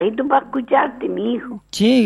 necesito para escucharte, mi hijo. Sí,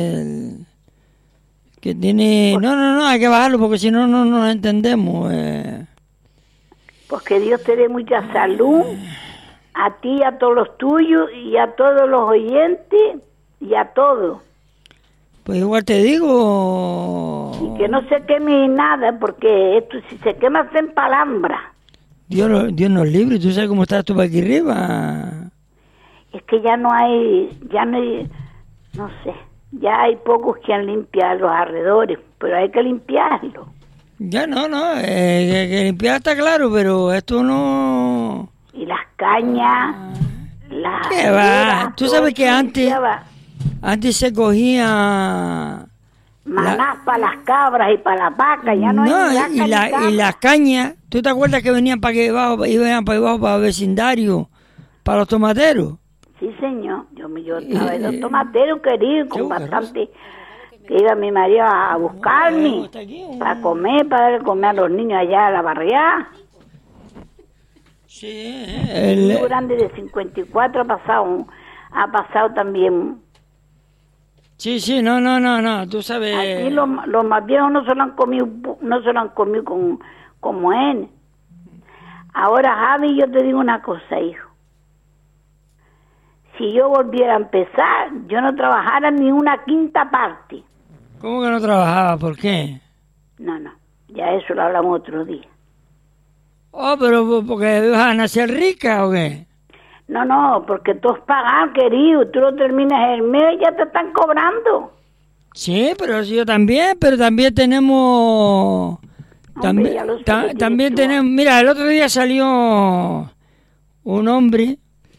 que tiene... No, hay que bajarlo porque si no, no nos entendemos. Pues que Dios te dé mucha salud, a ti, a todos los tuyos, y a todos los oyentes, y a todos. Pues igual te digo... Y que no se queme nada, porque esto si se quema se empalambra. Dios nos libre, tú sabes cómo está esto para aquí arriba. Es que ya no hay, no sé, ya hay pocos que han limpiado los alrededores, pero hay que limpiarlo. Ya no, que limpiar está claro, pero esto no... Y las cañas, las... ¿Qué va? Tú sabes que antes se cogía... manás para las cabras y para las vacas, ya no hay y las cañas, ¿tú te acuerdas que venían para que iban para abajo, para el vecindario, para los tomateros? Sí, señor, yo estaba en los tomateros queridos, con bastante, que iba mi marido a buscarme, para comer, para darle comer a los niños allá a la barriada. Sí, El niño grande de 54 ha pasado también. Sí, no, tú sabes. Aquí los más viejos no se lo han comido como él. Ahora, Javi, yo te digo una cosa, hijo. Si yo volviera a empezar, yo no trabajara ni una quinta parte. ¿Cómo que no trabajaba? ¿Por qué? No, ya eso lo hablamos otro día. Oh, pero ¿porque vas a nacer rica o qué? No, porque tú has pagado, querido, tú lo terminas el mes y ya te están cobrando. Sí, pero yo también, pero también tenemos... También tenemos... Mira, el otro día salió un hombre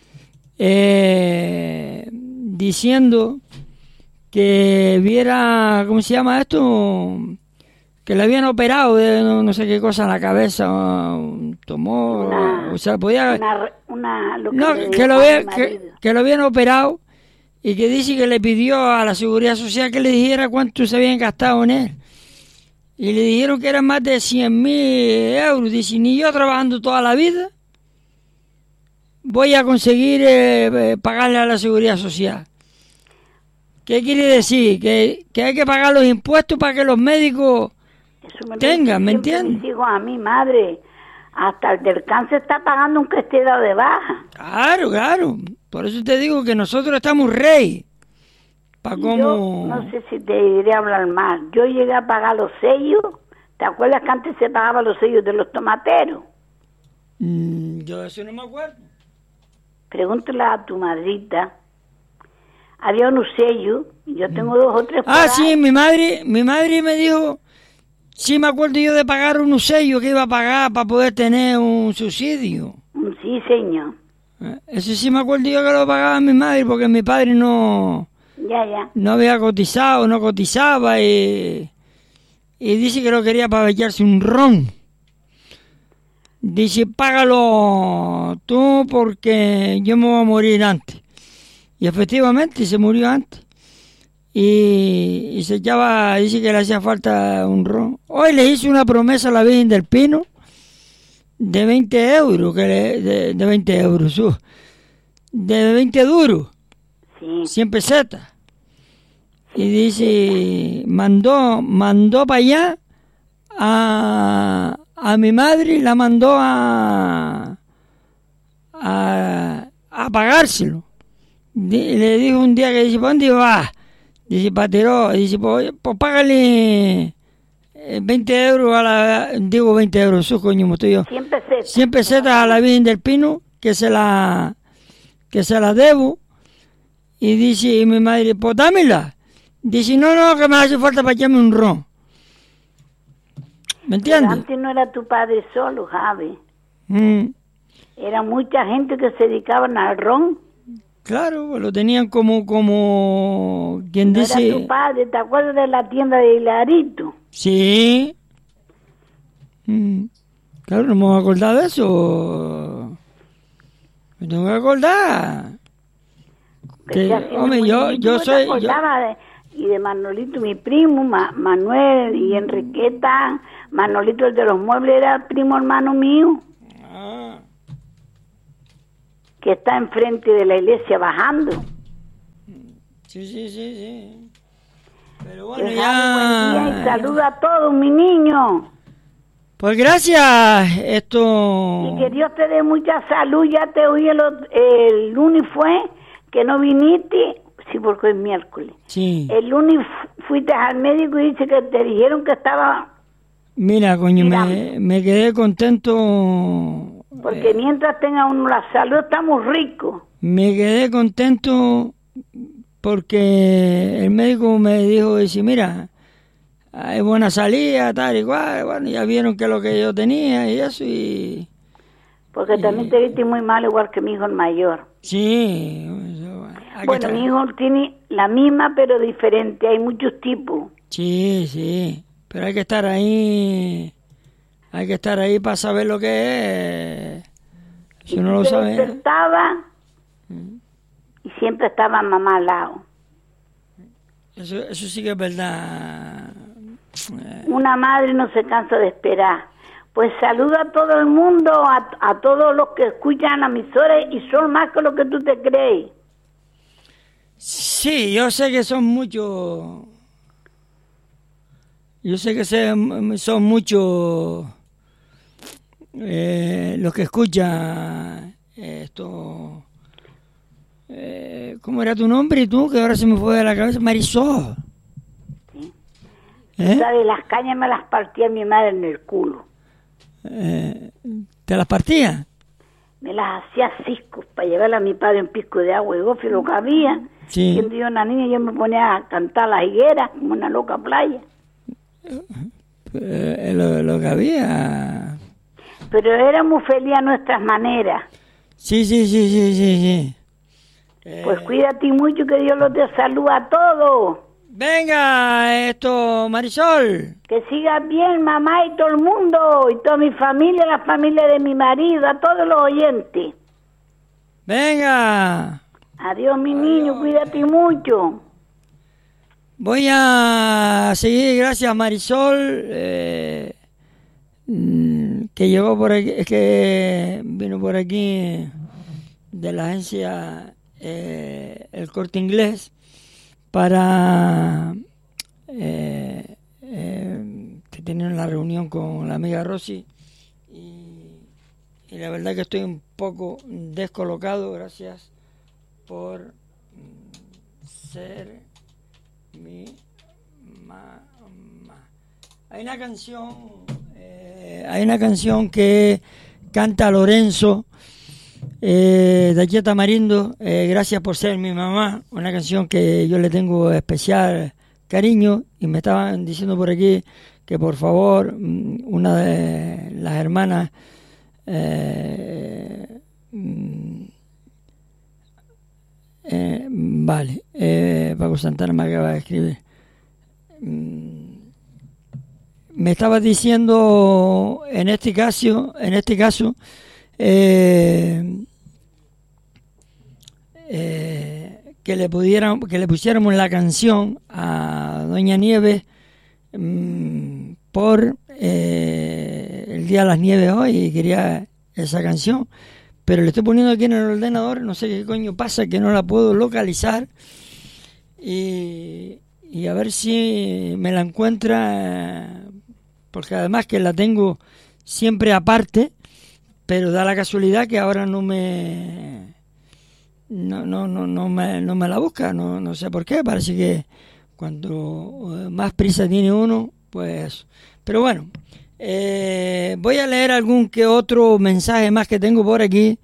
diciendo que viera, ¿cómo se llama esto? Que le habían operado de no sé qué cosa en la cabeza, un tumor, o sea, podía... que lo habían operado y que dice que le pidió a la Seguridad Social que le dijera cuánto se habían gastado en él. Y le dijeron que eran más de 100.000 euros. Dice, ni yo trabajando toda la vida voy a conseguir pagarle a la Seguridad Social. ¿Qué quiere decir? Que hay que pagar los impuestos para que los médicos tengan, ¿me entiendes? Mis hijos, a mi madre, hasta el del cáncer está pagando un que esté dado de baja. Claro. Por eso te digo que nosotros estamos rey. Yo no sé si te diré hablar mal. Yo llegué a pagar los sellos. ¿Te acuerdas que antes se pagaban los sellos de los tomateros? Yo eso no me acuerdo. Pregúntale a tu madrita. Había unos sellos. Yo tengo 2 o 3 por ahí. Sí, mi madre me dijo... Sí, me acuerdo yo de pagar unos sellos que iba a pagar para poder tener un subsidio. Sí, señor. Eso sí me acuerdo yo que lo pagaba mi madre porque mi padre no había cotizado, no cotizaba y dice que lo quería para echarse un ron. Dice, págalo tú porque yo me voy a morir antes. Y efectivamente se murió antes. Y se echaba, dice que le hacía falta un ron. Hoy le hice una promesa a la Virgen del Pino de 20 euros, de 20 euros, de 20 duros, sí. 100 pesetas. Y dice, mandó para allá a mi madre, la mandó a pagárselo. Le dijo un día que dice, ¿para dónde vas? Dice, Pateró, dice, pues págale 20 euros 20 euros, su coño, estoy yo. 100 pesetas a la Virgen del Pino, que se la debo. Y dice, y mi madre, pues dámela. Dice, no, que me hace falta para echarme un ron. ¿Me entiendes? Pero antes no era tu padre solo, Javi. Era mucha gente que se dedicaban al ron. Claro, lo tenían como quien no dice... Era tu padre, ¿te acuerdas de la tienda de Hilarito? Sí. Claro, no me voy a acordar de eso. Me tengo que acordar. Hombre, yo soy... Y de Manolito, mi primo, Manuel y Enriqueta. Manolito, el de los muebles, era primo hermano mío. Que está enfrente de la iglesia bajando. Sí, sí, sí, sí. Pero bueno, Que ya... buen día y saluda a todos, mi niño. Pues gracias, esto... Y que Dios te dé mucha salud. Ya te oí el lunes fue que no viniste, sí, porque es miércoles. Sí. El lunes fuiste al médico y dice que te dijeron que estaba... Mira, coño, me quedé contento. Porque mientras tenga uno la salud, estamos ricos. Me quedé contento porque el médico me dijo, dice, mira, hay buena salida, tal y cual. Bueno, ya vieron que lo que yo tenía y eso y... Porque también te viste muy mal, igual que mi hijo el mayor. Sí. Bueno, mi hijo tiene la misma, pero diferente. Hay muchos tipos. Sí, sí. Pero hay que estar ahí. Hay que estar ahí para saber lo que es. Si uno lo sabe. Despertaba y siempre estaba mamá al lado. Eso sí que es verdad. Una madre no se cansa de esperar. Pues saluda a todo el mundo, a todos los que escuchan las emisoras y son más que lo que tú te crees. Sí, yo sé que son muchos. Yo sé que son muchos los que escuchan esto. ¿Cómo era tu nombre y tú? Que ahora se me fue de la cabeza. Marisol. Sí. ¿Sabes? Las cañas me las partía mi madre en el culo. ¿Te las partía? Me las hacía ciscos para llevarle a mi padre un pisco de agua y gofio, lo que había. Sí. Siendo yo una niña, yo me ponía a cantar las higueras como una loca playa. Lo que había. Pero éramos felices a nuestras maneras. Sí. Pues cuídate mucho, que Dios los dé salud a todos. Venga, Marisol. Que siga bien, mamá y todo el mundo, y toda mi familia, la familia de mi marido, a todos los oyentes. Venga. Adiós, mi niño, cuídate mucho. Voy a seguir, gracias Marisol, que llegó por aquí, es que vino por aquí de la agencia El Corte Inglés para que tenían una reunión con la amiga Rosy y la verdad que estoy un poco descolocado. Gracias por ser mi mamá. Hay una canción que canta Lorenzo de aquí a Tamarindo, gracias por ser mi mamá, una canción que yo le tengo especial cariño, y me estaban diciendo por aquí que por favor una de las hermanas vale, Paco Santana me acaba de escribir. Me estaba diciendo en este caso que le pusiéramos la canción a Doña Nieves por el Día de las Nieves hoy, y quería esa canción, pero le estoy poniendo aquí en el ordenador, no sé qué coño pasa, que no la puedo localizar, y a ver si me la encuentra, porque además que la tengo siempre aparte, pero da la casualidad que ahora no me la busca, no sé por qué. Parece que cuando más prisa tiene uno, pues... Pero bueno, voy a leer algún que otro mensaje más que tengo por aquí.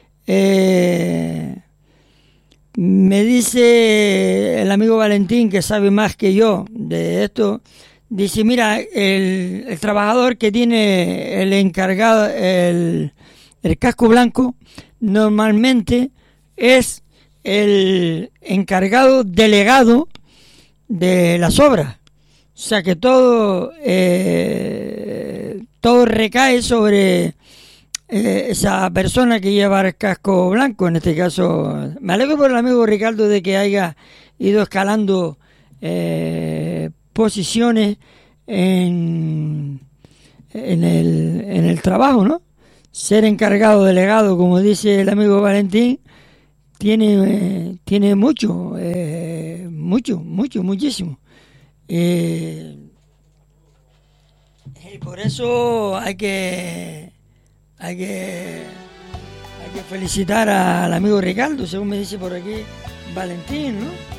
Me dice el amigo Valentín, que sabe más que yo de esto. Dice, mira, el trabajador que tiene el encargado, el casco blanco, normalmente es el encargado delegado de las obras. O sea que todo recae sobre esa persona que lleva el casco blanco. En este caso, me alegro por el amigo Ricardo de que haya ido escalando posiciones en el trabajo, ¿no? Ser encargado, delegado, como dice el amigo Valentín, tiene mucho. muchísimo. Y por eso hay que felicitar al amigo Ricardo, según me dice por aquí Valentín, ¿no?